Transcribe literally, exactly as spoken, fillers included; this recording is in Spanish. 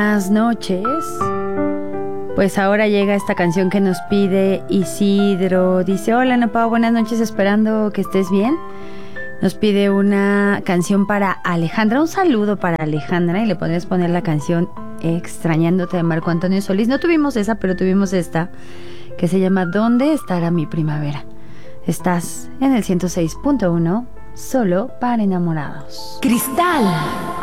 Buenas noches. Pues ahora llega esta canción que nos pide Isidro. Dice: hola Nopao, buenas noches, esperando que estés bien. Nos pide una canción para Alejandra. Un saludo para Alejandra. Y le podrías poner la canción Extrañándote de Marco Antonio Solís. No tuvimos esa, pero tuvimos esta, que se llama ¿Dónde estará mi primavera? Estás en el ciento seis punto uno, solo para enamorados. Cristal